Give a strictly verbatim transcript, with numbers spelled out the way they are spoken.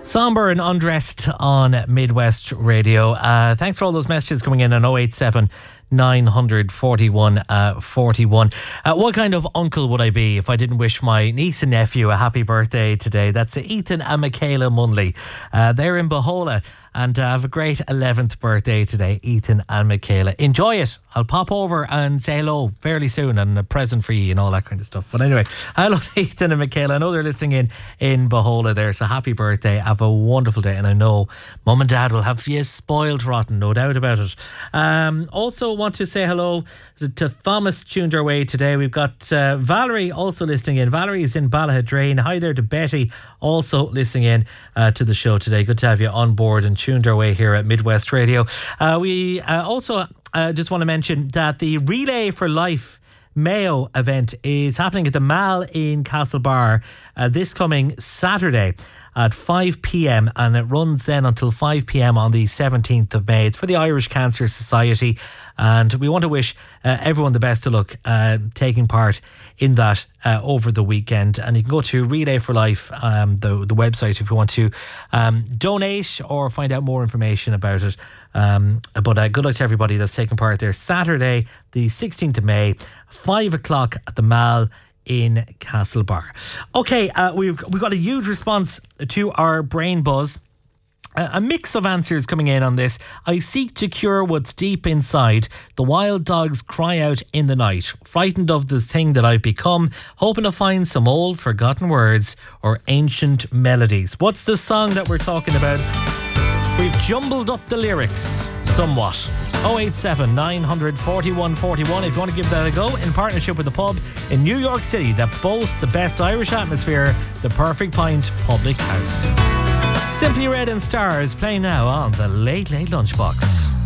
Somber and Undressed on Midwest Radio. Uh, thanks for all those messages coming in on oh eight seven, nine hundred, forty-one, forty-one. Uh, what kind of uncle would I be if I didn't wish my niece and nephew a happy birthday today? That's Ethan and Michaela Munley. Uh, they're in Bahola and uh, have a great eleventh birthday today, Ethan and Michaela. Enjoy it. I'll pop over and say hello fairly soon and a present for you and all that kind of stuff. But anyway, hello to Ethan and Michaela. I know they're listening in in Bahola there, so happy birthday. Have a wonderful day, and I know Mum and Dad will have you spoiled rotten, no doubt about it. Um, also want to say hello to Thomas, tuned our way today. We've got uh, Valerie also listening in. Valerie is in Ballahadrain. Hi there to Betty, also listening in uh, to the show today. Good to have you on board and tuned our way here at Midwest Radio. Uh, we uh, also uh, just want to mention that the Relay for Life Mayo event is happening at the Mall in Castlebar uh, this coming Saturday at five p.m. and it runs then until five p.m. on the seventeenth of May. It's for the Irish Cancer Society, and we want to wish uh, everyone the best of luck uh, taking part in that uh, over the weekend. And you can go to Relay for Life, um, the, the website, if you want to um, donate or find out more information about it. Um, but uh, good luck to everybody that's taking part there. Saturday, the sixteenth of May, five o'clock at the Mall in Castlebar. Okay, uh, we've, we've got a huge response to our Brain Buzz. Uh, a mix of answers coming in on this. I seek to cure what's deep inside. The wild dogs cry out in the night. Frightened of this thing that I've become. Hoping to find some old forgotten words or ancient melodies. What's the song that we're talking about? We've jumbled up the lyrics somewhat. oh eight seven, nine hundred, forty-one, forty-one if you want to give that a go, in partnership with the pub in New York City that boasts the best Irish atmosphere, the Perfect Pint Public House. Simply Red and Stars playing now on the Late Late Lunchbox.